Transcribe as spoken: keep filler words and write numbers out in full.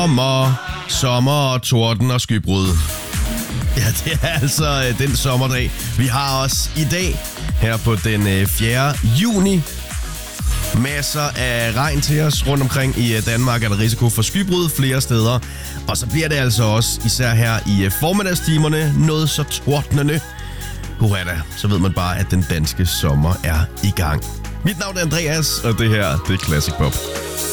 Sommer, sommer og torden og skybrud. Ja, det er altså øh, den sommerdag, vi har også i dag, her på den øh, fjerde juni. Masser af regn til os rundt omkring i øh, Danmark, er der risiko for skybrud flere steder. Og så bliver det altså også, især her i øh, formiddagstimerne, noget så tordnende. Hurra da, så ved man bare, at den danske sommer er i gang. Mit navn er Andreas, og det her, det er Classic Pop.